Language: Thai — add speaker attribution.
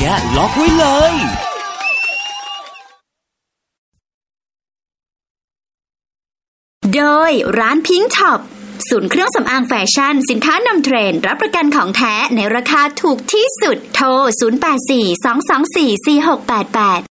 Speaker 1: นี้ล็อกไว้เลย
Speaker 2: โดยร้านพิงค์ช็อปศูนย์เครื่องสำอางแฟชั่นสินค้านำเทรนด์รับประกันของแท้ในราคาถูกที่สุดโทร 0842244688